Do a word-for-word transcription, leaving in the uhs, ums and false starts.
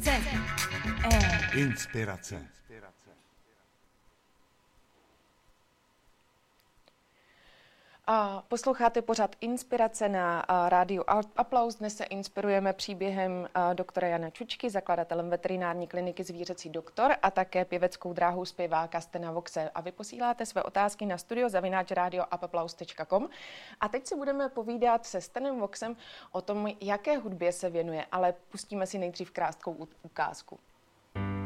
Inspirace. A posloucháte pořad Inspirace na rádiu Aplaus. Dnes se inspirujeme příběhem doktora Jana Čučky, zakladatelem veterinární kliniky Zvířecí doktor a také pěveckou dráhou zpěváka Stena Voxe. A vy posíláte své otázky na studio zavináč radio aplaus tečka com. A teď si budeme povídat se Stenem Voxem o tom, jaké hudbě se věnuje, ale pustíme si nejdřív krátkou ukázku.